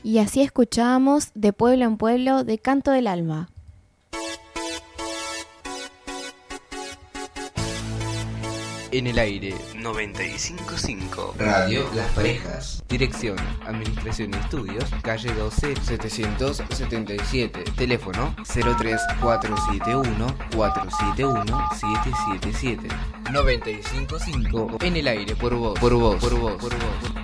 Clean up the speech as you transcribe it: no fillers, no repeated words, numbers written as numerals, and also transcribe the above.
Y así escuchábamos De Pueblo en Pueblo de Canto del Alma. En el aire 95.5 Radio Las Parejas. Dirección, Administración y Estudios, calle 12 777. Teléfono 03471 471 777. 95.5 en el aire por vos, por vos, por vos, por vos.